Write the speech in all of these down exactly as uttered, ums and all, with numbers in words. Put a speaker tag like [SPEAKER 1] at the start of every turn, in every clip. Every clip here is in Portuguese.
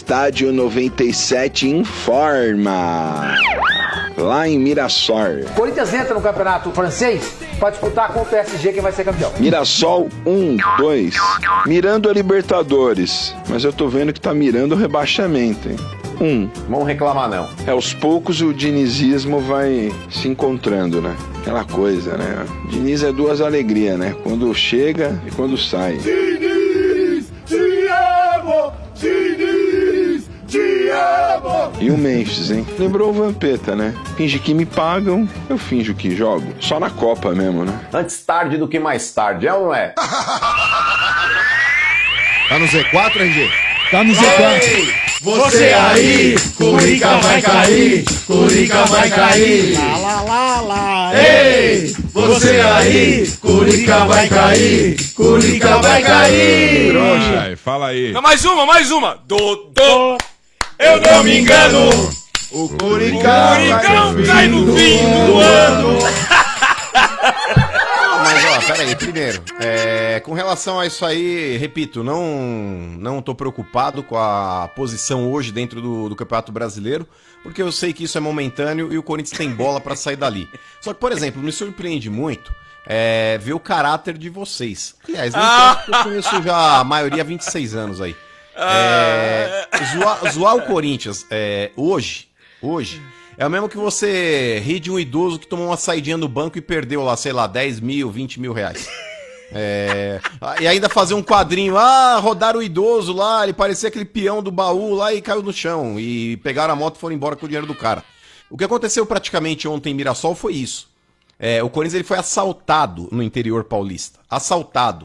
[SPEAKER 1] Estádio noventa e sete informa. Lá em Mirassol.
[SPEAKER 2] Corinthians entra no campeonato francês para disputar com o P S G quem vai ser campeão.
[SPEAKER 1] Mirassol um, dois. Mirando a Libertadores. Mas eu tô vendo que tá mirando o rebaixamento, hein? Um.
[SPEAKER 3] Vamos reclamar não.
[SPEAKER 1] É, aos poucos o dinizismo vai se encontrando, né? Aquela coisa, né? Diniz é duas alegrias, né? Quando chega e quando sai.
[SPEAKER 4] Diniz, te amo! Diniz, te amo!
[SPEAKER 1] E o Memphis, hein? Lembrou o Vampeta, né? Finge que me pagam, eu finjo que jogo. Só na Copa mesmo, né?
[SPEAKER 3] Antes tarde do que mais tarde, é ou não é?
[SPEAKER 5] Tá no Z quatro, R G?
[SPEAKER 6] Tá no Z quatro.
[SPEAKER 4] Você aí, Curica vai cair, Curica vai cair.
[SPEAKER 6] Lá, lá, lá, lá.
[SPEAKER 4] Ei, você aí, Curica vai cair, Curica vai cair.
[SPEAKER 5] Trouxa, fala aí.
[SPEAKER 7] Não, mais uma, mais uma. Dodô.
[SPEAKER 4] Eu não me engano, o Curica
[SPEAKER 7] Curicão cai no fim do ano.
[SPEAKER 3] Mas ó, peraí, primeiro, é, com relação a isso aí, repito, não, não tô preocupado com a posição hoje dentro do, do Campeonato Brasileiro, porque eu sei que isso é momentâneo e o Corinthians tem bola pra sair dali. Só que, por exemplo, me surpreende muito é, ver o caráter de vocês. Aliás, nem tanto, porque eu conheço já a maioria há vinte e seis anos aí. É, zoar, zoar o Corinthians é, hoje, hoje... É o mesmo que você rir de um idoso que tomou uma saidinha no banco e perdeu lá, sei lá, dez mil, vinte mil reais. É... E ainda fazer um quadrinho, ah, rodaram o idoso lá, ele parecia aquele peão do baú lá e caiu no chão. E pegaram a moto e foram embora com o dinheiro do cara. O que aconteceu praticamente ontem em Mirassol foi isso. É, o Corinthians ele foi assaltado no interior paulista. Assaltado.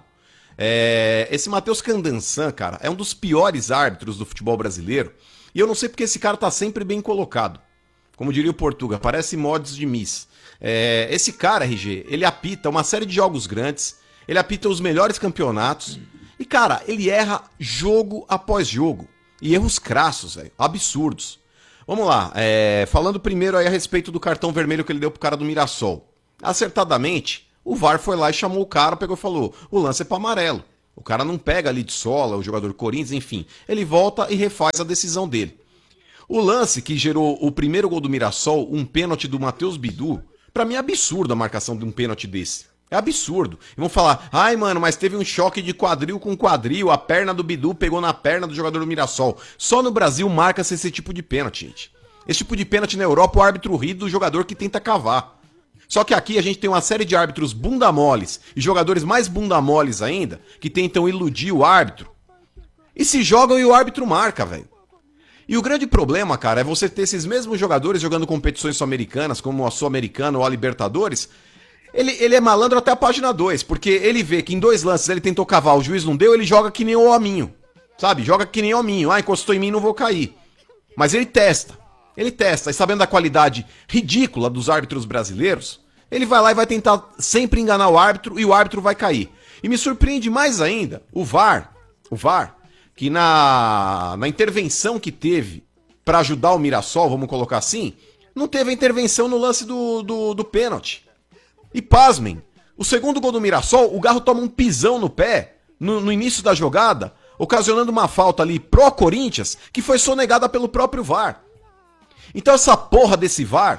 [SPEAKER 3] É... Esse Matheus Candansan, cara, é um dos piores árbitros do futebol brasileiro. E eu não sei porque esse cara tá sempre bem colocado. Como diria o Portuga, parece mods de Miss. É, esse cara, R G, ele apita uma série de jogos grandes, ele apita os melhores campeonatos, e, cara, ele erra jogo após jogo. E erros crassos, velho, absurdos. Vamos lá, é, falando primeiro aí a respeito do cartão vermelho que ele deu pro cara do Mirassol. Acertadamente, o V A R foi lá e chamou o cara, pegou e falou, o lance é pra amarelo. O cara não pega ali de sola, o jogador do Corinthians, enfim. Ele volta e refaz a decisão dele. O lance que gerou o primeiro gol do Mirassol, um pênalti do Matheus Bidu, pra mim é absurdo a marcação de um pênalti desse. É absurdo. E vão falar, ai mano, mas teve um choque de quadril com quadril, a perna do Bidu pegou na perna do jogador do Mirassol. Só no Brasil marca-se esse tipo de pênalti, gente. Esse tipo de pênalti na Europa, o árbitro ri do jogador que tenta cavar. Só que aqui a gente tem uma série de árbitros bunda moles e jogadores mais bunda moles ainda, que tentam iludir o árbitro. E se jogam e o árbitro marca, velho. E o grande problema, cara, é você ter esses mesmos jogadores jogando competições sul-americanas, como a Sul-Americana ou a Libertadores. Ele, ele é malandro até a página dois, porque ele vê que em dois lances ele tentou cavar, o juiz não deu, ele joga que nem o hominho. Sabe? Joga que nem o hominho. Ah, encostou em mim, não vou cair. Mas ele testa. Ele testa. E sabendo da qualidade ridícula dos árbitros brasileiros, ele vai lá e vai tentar sempre enganar o árbitro e o árbitro vai cair. E me surpreende mais ainda, o V A R, o V A R, que na, na intervenção que teve pra ajudar o Mirassol, vamos colocar assim, não teve a intervenção no lance do, do, do pênalti. E pasmem, o segundo gol do Mirassol, o Garro toma um pisão no pé, no, no início da jogada, ocasionando uma falta ali pro Corinthians, que foi sonegada pelo próprio V A R. Então essa porra desse V A R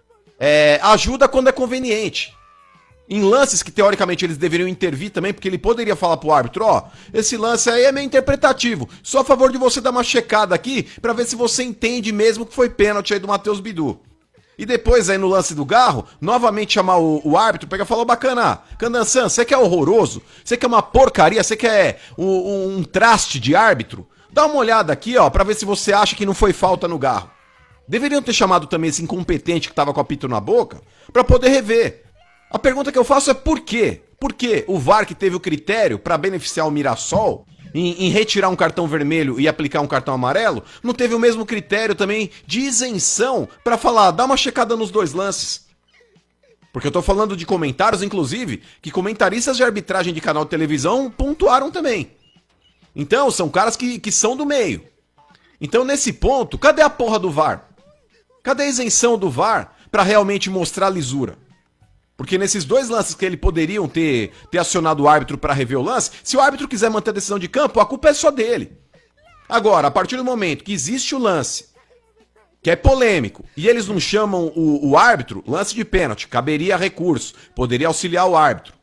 [SPEAKER 3] é, ajuda quando é conveniente. Em lances que teoricamente eles deveriam intervir também, porque ele poderia falar pro árbitro, ó, esse lance aí é meio interpretativo, só a favor de você dar uma checada aqui, pra ver se você entende mesmo que foi pênalti aí do Matheus Bidu. E depois aí no lance do Garro, novamente chamar o, o árbitro, pega e falou, bacana, Candansan, você que é horroroso, você que é uma porcaria, você que é um, um traste de árbitro, dá uma olhada aqui, ó, pra ver se você acha que não foi falta no Garro. Deveriam ter chamado também esse incompetente que tava com o apito na boca, pra poder rever. A pergunta que eu faço é por quê? Por que o V A R que teve o critério pra beneficiar o Mirassol em, em retirar um cartão vermelho e aplicar um cartão amarelo, não teve o mesmo critério também de isenção pra falar, dá uma checada nos dois lances? Porque eu tô falando de comentários, inclusive, que comentaristas de arbitragem de canal de televisão pontuaram também. Então, são caras que, que são do meio. Então, nesse ponto, cadê a porra do V A R? Cadê a isenção do V A R pra realmente mostrar a lisura? Porque nesses dois lances que ele poderiam ter, ter acionado o árbitro pra rever o lance, se o árbitro quiser manter a decisão de campo, a culpa é só dele. Agora, a partir do momento que existe o lance, que é polêmico, e eles não chamam o, o árbitro, lance de pênalti, caberia recurso, poderia auxiliar o árbitro.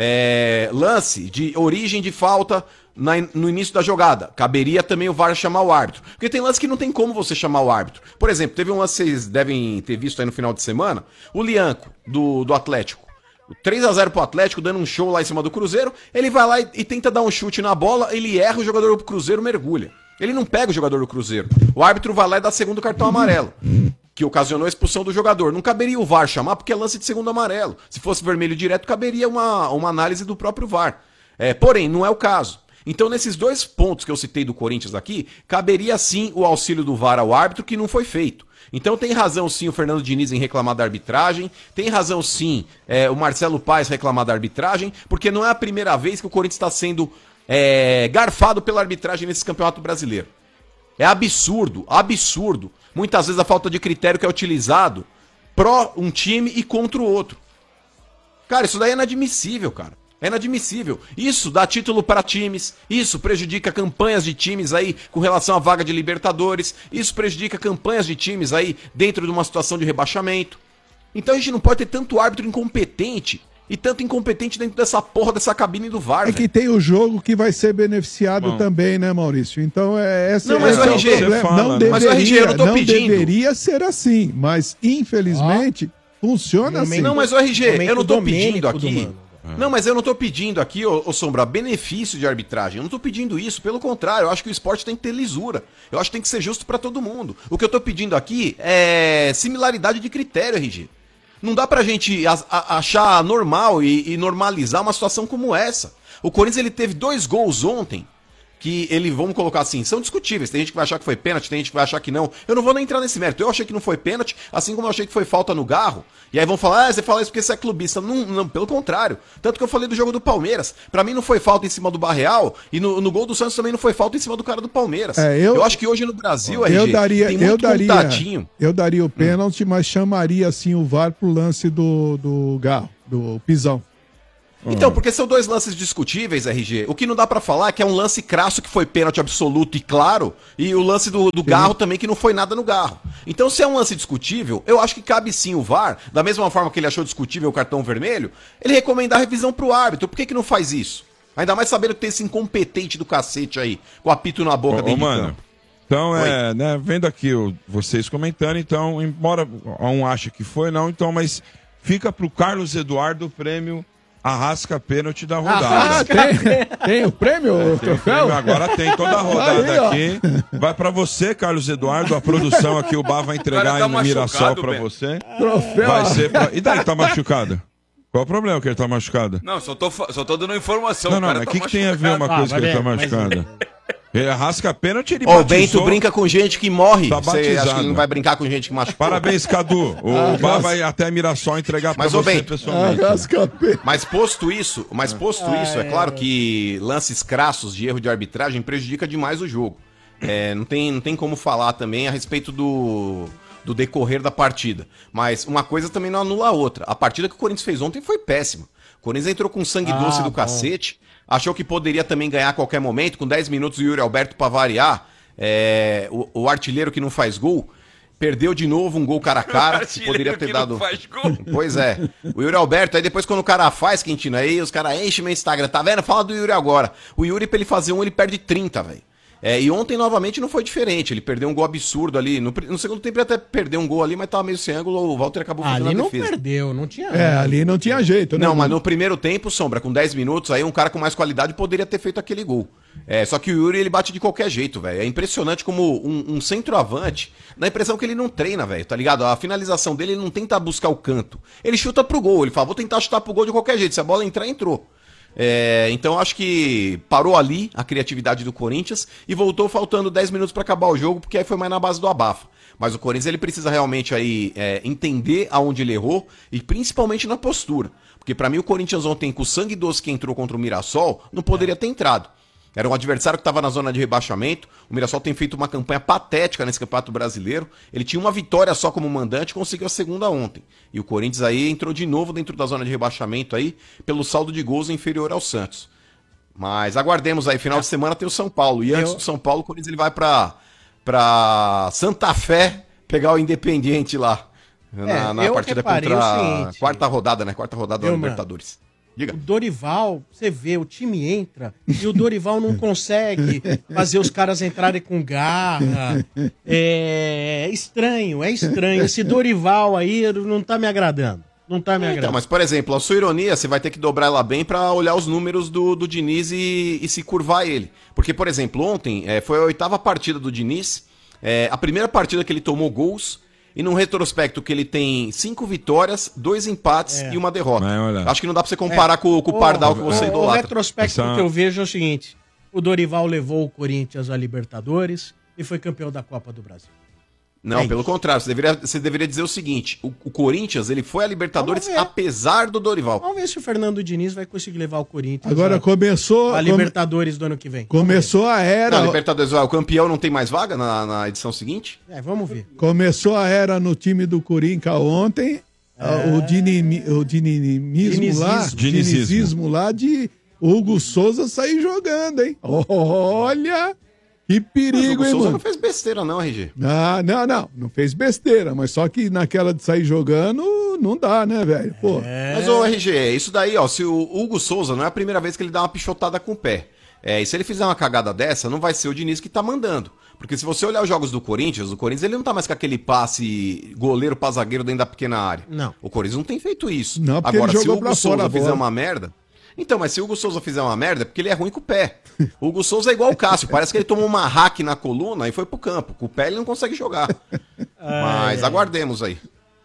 [SPEAKER 3] É, lance de origem de falta na, no início da jogada, caberia também o V A R chamar o árbitro. Porque tem lance que não tem como você chamar o árbitro. Por exemplo, teve um lance que vocês devem ter visto aí no final de semana, o Lianco, do, do Atlético. três a zero pro Atlético, dando um show lá em cima do Cruzeiro, ele vai lá e, e tenta dar um chute na bola, ele erra, o jogador do Cruzeiro mergulha. Ele não pega o jogador do Cruzeiro. O árbitro vai lá e dá segundo cartão amarelo, que ocasionou a expulsão do jogador. Não caberia o V A R chamar porque é lance de segundo amarelo. Se fosse vermelho direto, caberia uma, uma análise do próprio V A R. É, porém, não é o caso. Então, nesses dois pontos que eu citei do Corinthians aqui, caberia sim o auxílio do V A R ao árbitro, que não foi feito. Então tem razão sim o Fernando Diniz em reclamar da arbitragem, tem razão sim é, o Marcelo Paes reclamar da arbitragem, porque não é a primeira vez que o Corinthians está sendo é, garfado pela arbitragem nesse campeonato brasileiro. É absurdo, absurdo. Muitas vezes a falta de critério que é utilizado pró um time e contra o outro. Cara, isso daí é inadmissível, cara. É inadmissível. Isso dá título para times, isso prejudica campanhas de times aí com relação à vaga de Libertadores, isso prejudica campanhas de times aí dentro de uma situação de rebaixamento. Então a gente não pode ter tanto árbitro incompetente e tanto incompetente dentro dessa porra dessa cabine do V A R.
[SPEAKER 6] É véio. Que tem o jogo que vai ser beneficiado Bom. também, né, Maurício? Então é essa
[SPEAKER 3] Não, mas
[SPEAKER 6] é
[SPEAKER 3] o R G,
[SPEAKER 6] problema.
[SPEAKER 3] fala,
[SPEAKER 6] não
[SPEAKER 3] né?
[SPEAKER 6] deveria,
[SPEAKER 3] mas o R G, eu não tô
[SPEAKER 6] não
[SPEAKER 3] pedindo.
[SPEAKER 6] deveria ser assim, mas infelizmente ah. funciona assim.
[SPEAKER 3] Não, mas o R G, eu não tô pedindo aqui. Não, mas eu não tô pedindo aqui, ô, ô Sombra, benefício de arbitragem. Eu não tô pedindo isso, pelo contrário, eu acho que o esporte tem que ter lisura. Eu acho que tem que ser justo pra todo mundo. O que eu tô pedindo aqui é similaridade de critério, R G. Não dá pra gente a, a, achar normal e, e normalizar uma situação como essa. O Corinthians ele teve dois gols ontem que ele, vamos colocar assim, são discutíveis. Tem gente que vai achar que foi pênalti, tem gente que vai achar que não. Eu não vou nem entrar nesse mérito. Eu achei que não foi pênalti, assim como eu achei que foi falta no Garro. E aí vão falar, ah, você fala isso porque você é clubista. Não, não, pelo contrário. Tanto que eu falei do jogo do Palmeiras. Pra mim não foi falta em cima do Barreal e no, no gol do Santos também não foi falta em cima do cara do Palmeiras. É, eu, eu acho que hoje no Brasil,
[SPEAKER 6] eu
[SPEAKER 3] R G,
[SPEAKER 6] daria,
[SPEAKER 3] tem muito
[SPEAKER 6] eu daria,
[SPEAKER 3] contatinho.
[SPEAKER 6] Eu daria o pênalti, hum. mas chamaria assim o V A R pro lance do, do Garro, do Pisão.
[SPEAKER 3] Então, porque são dois lances discutíveis, R G. O que não dá pra falar é que é um lance crasso que foi pênalti absoluto e claro, e o lance do, do Garro também que não foi nada no Garro. Então, se é um lance discutível, eu acho que cabe sim o V A R, da mesma forma que ele achou discutível o cartão vermelho, ele recomendar a revisão pro árbitro. Por que que não faz isso? Ainda mais sabendo que tem esse incompetente do cacete aí, com o apito na boca
[SPEAKER 5] ô,
[SPEAKER 3] dentro
[SPEAKER 5] ô,
[SPEAKER 3] de
[SPEAKER 5] mano,
[SPEAKER 3] campo.
[SPEAKER 5] Então,
[SPEAKER 3] Oi.
[SPEAKER 5] é, né, vendo aqui o, vocês comentando, então, embora um acha que foi, não, então, mas fica pro Carlos Eduardo o prêmio Arrasca Pênalti da rodada.
[SPEAKER 6] Ah, tem, tem o prêmio,
[SPEAKER 5] é,
[SPEAKER 6] o
[SPEAKER 5] tem o
[SPEAKER 6] troféu?
[SPEAKER 5] Prêmio, agora tem toda a rodada
[SPEAKER 6] aí,
[SPEAKER 5] aqui. Vai pra você, Carlos Eduardo, a produção aqui, o Bar vai entregar tá aí no Mirassol pra você.
[SPEAKER 6] Troféu.
[SPEAKER 5] Vai ser pra... E daí, tá machucado? Qual o problema que ele tá machucado?
[SPEAKER 7] Não, só tô, só tô dando informação.
[SPEAKER 5] Não, não,
[SPEAKER 7] mas
[SPEAKER 5] o
[SPEAKER 7] tá
[SPEAKER 5] que, que tem a ver uma
[SPEAKER 7] machucado.
[SPEAKER 5] coisa
[SPEAKER 6] Ah,
[SPEAKER 5] que ele tá
[SPEAKER 6] mas-
[SPEAKER 5] machucado? Ele arrasca pênalti, ele
[SPEAKER 3] Ó, o
[SPEAKER 5] batizou.
[SPEAKER 3] Bento brinca com gente que morre.
[SPEAKER 5] Tá
[SPEAKER 3] Você acha que
[SPEAKER 5] batizado.
[SPEAKER 3] ele não vai brincar com gente que machucou?
[SPEAKER 5] Parabéns, Cadu. O
[SPEAKER 6] Ah,
[SPEAKER 5] Bar
[SPEAKER 6] nossa.
[SPEAKER 5] vai até Mirassol entregar pra
[SPEAKER 3] Mas, ô,
[SPEAKER 5] você
[SPEAKER 3] Bento,
[SPEAKER 5] pessoalmente.
[SPEAKER 6] Arrasca pênalti.
[SPEAKER 3] Mas posto isso, mas posto isso, é claro que lances crassos de erro de arbitragem prejudica demais o jogo. É, não, tem, não tem como falar também a respeito do, do decorrer da partida. Mas uma coisa também não anula a outra. A partida que o Corinthians fez ontem foi péssima. O Corinthians entrou com sangue
[SPEAKER 6] Ah,
[SPEAKER 3] doce do
[SPEAKER 6] bom.
[SPEAKER 3] cacete, achou que poderia também ganhar a qualquer momento, com dez minutos o Yuri Alberto pra variar, é, o, o artilheiro que não faz gol, perdeu de novo um gol cara a cara, que poderia ter
[SPEAKER 7] que
[SPEAKER 3] dado...
[SPEAKER 7] não faz gol.
[SPEAKER 3] Pois é. O Yuri Alberto, aí depois quando o cara faz, Quintino, aí os caras enchem meu Instagram, tá vendo? Fala do Yuri agora. O Yuri, pra ele fazer um, ele perde trinta, velho. É, e ontem, novamente, não foi diferente. Ele perdeu um gol absurdo ali. No, no segundo tempo, ele até perdeu um gol ali, mas tava meio sem ângulo. O Walter acabou fazendo
[SPEAKER 8] Ali
[SPEAKER 3] a
[SPEAKER 8] não
[SPEAKER 3] defesa.
[SPEAKER 8] perdeu, não tinha.
[SPEAKER 6] É, ali não tinha jeito, né?
[SPEAKER 3] Não, mas no primeiro tempo, Sombra, com dez minutos, aí um cara com mais qualidade poderia ter feito aquele gol. É, só que o Yuri, ele bate de qualquer jeito, velho. É impressionante como um, um centroavante, dá a impressão que ele não treina, velho, tá ligado? A finalização dele, ele não tenta buscar o canto. Ele chuta pro gol, ele fala, vou tentar chutar pro gol de qualquer jeito. Se a bola entrar, entrou. É, então acho que parou ali a criatividade do Corinthians e voltou faltando dez minutos pra acabar o jogo, porque aí foi mais na base do abafa. Mas o Corinthians ele precisa realmente aí é, entender aonde ele errou e principalmente na postura. Porque pra mim o Corinthians ontem com o sangue doce que entrou contra o Mirassol não poderia ter entrado. Era um adversário que estava na zona de rebaixamento. O Mirassol tem feito uma campanha patética nesse Campeonato Brasileiro. Ele tinha uma vitória só como mandante e conseguiu a segunda ontem. E o Corinthians aí entrou de novo dentro da zona de rebaixamento aí, pelo saldo de gols inferior ao Santos. Mas aguardemos aí, final de semana tem o São Paulo. E antes
[SPEAKER 8] Eu-
[SPEAKER 3] do São Paulo, o Corinthians ele vai pra, pra Santa Fé pegar o Independiente lá. Na,
[SPEAKER 8] É,
[SPEAKER 3] na
[SPEAKER 8] eu
[SPEAKER 3] partida
[SPEAKER 8] reparei
[SPEAKER 3] contra
[SPEAKER 8] o
[SPEAKER 3] a
[SPEAKER 8] seguinte.
[SPEAKER 3] quarta rodada, né? Quarta rodada da
[SPEAKER 8] Viu, mano?
[SPEAKER 3] Libertadores. Diga.
[SPEAKER 8] O Dorival, você vê, o time entra e o Dorival não consegue fazer os caras entrarem com garra. É estranho, é estranho. Esse Dorival aí não tá me agradando. Não tá me
[SPEAKER 3] Então,
[SPEAKER 8] agradando.
[SPEAKER 3] mas, por exemplo, a sua ironia, você vai ter que dobrar ela bem pra olhar os números do, do Diniz e, e se curvar ele. Porque, por exemplo, ontem é, foi a oitava partida do Diniz, é, a primeira partida que ele tomou gols, e num retrospecto que ele tem cinco vitórias, dois empates
[SPEAKER 8] É.
[SPEAKER 3] e uma derrota.
[SPEAKER 5] Mas, olha.
[SPEAKER 3] Acho que não dá pra você comparar
[SPEAKER 8] É.
[SPEAKER 3] com, com o
[SPEAKER 8] Ô,
[SPEAKER 3] Pardal que você
[SPEAKER 8] o- O
[SPEAKER 3] idolatra.
[SPEAKER 8] retrospecto
[SPEAKER 5] Essa-
[SPEAKER 8] que eu vejo é o seguinte: o Dorival levou o Corinthians à Libertadores e foi campeão da Copa do Brasil.
[SPEAKER 3] Não,
[SPEAKER 8] É
[SPEAKER 3] pelo
[SPEAKER 8] isso.
[SPEAKER 3] contrário, você deveria, você deveria dizer o seguinte, o, o Corinthians, ele foi a Libertadores
[SPEAKER 8] Vamos ver.
[SPEAKER 3] apesar do Dorival.
[SPEAKER 8] Vamos ver se o Fernando Diniz vai conseguir levar o Corinthians
[SPEAKER 6] Agora
[SPEAKER 8] a,
[SPEAKER 6] começou,
[SPEAKER 8] a
[SPEAKER 6] come-
[SPEAKER 8] Libertadores do ano que vem.
[SPEAKER 6] começou a era,
[SPEAKER 3] Na Libertadores, ó, o campeão não tem mais vaga na, na edição seguinte?
[SPEAKER 8] É, vamos ver.
[SPEAKER 6] começou a era no time do Corinthians ontem, ah, o, dinimi, o dinimismo lá,
[SPEAKER 8] Dinizismo.
[SPEAKER 6] dinizismo lá de Hugo Souza sair jogando, hein? Olha, que
[SPEAKER 3] Mas o
[SPEAKER 6] perigo,
[SPEAKER 3] Hugo
[SPEAKER 6] hein,
[SPEAKER 3] Souza
[SPEAKER 6] mano?
[SPEAKER 3] não fez besteira não, R G.
[SPEAKER 6] Ah, não, não, não fez besteira, mas só que naquela de sair jogando, não dá, né, velho? Pô,
[SPEAKER 3] Mas, ô R G, isso daí, ó, se o Hugo Souza não é a primeira vez que ele dá uma pichotada com o pé. É, e se ele fizer uma cagada dessa, não vai ser o Diniz que tá mandando. Porque se você olhar os jogos do Corinthians, o Corinthians ele não tá mais com aquele passe goleiro pra zagueiro dentro da pequena área.
[SPEAKER 8] Não.
[SPEAKER 3] O Corinthians não tem feito isso.
[SPEAKER 6] Não, porque
[SPEAKER 3] Agora,
[SPEAKER 6] ele
[SPEAKER 3] se o
[SPEAKER 6] jogou
[SPEAKER 3] Hugo
[SPEAKER 6] pra fora
[SPEAKER 3] Souza
[SPEAKER 6] a
[SPEAKER 3] fizer
[SPEAKER 6] bola.
[SPEAKER 3] uma merda... Então, mas se o Hugo Souza fizer uma merda, é porque ele é ruim com o pé. O Hugo Souza é igual o Cássio, parece que ele tomou uma hack na coluna e foi pro campo. Com o pé ele não consegue jogar. Mas aguardemos aí.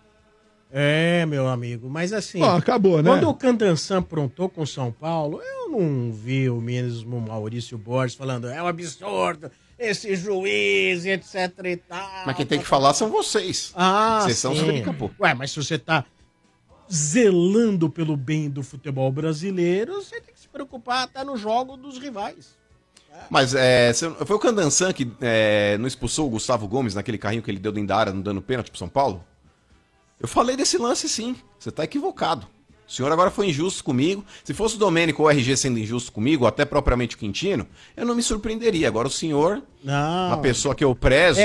[SPEAKER 8] É, meu amigo, mas assim.
[SPEAKER 6] ó, acabou, né?
[SPEAKER 8] Quando o Candançan aprontou com o São Paulo, eu não vi o mesmo Maurício Borges falando é um absurdo, esse juiz, etc e tal.
[SPEAKER 3] Mas quem tem que falar são vocês.
[SPEAKER 8] Ah,
[SPEAKER 3] Vocês são os
[SPEAKER 8] sim.
[SPEAKER 3] crica, pô.
[SPEAKER 8] Ué, mas se você tá zelando pelo bem do futebol brasileiro, você tem que se preocupar até no jogo dos rivais.
[SPEAKER 3] Mas é, você- foi o Candançan que é, não expulsou o Gustavo Gomes naquele carrinho que ele deu dentro da área, não dando pênalti pro São Paulo? Eu falei desse lance sim. Você tá equivocado. O senhor agora foi injusto comigo. Se fosse o Domênico ou o R G sendo injusto comigo, ou até propriamente o Quintino, eu não me surpreenderia. Agora o senhor,
[SPEAKER 8] Não.
[SPEAKER 3] uma pessoa que eu prezo,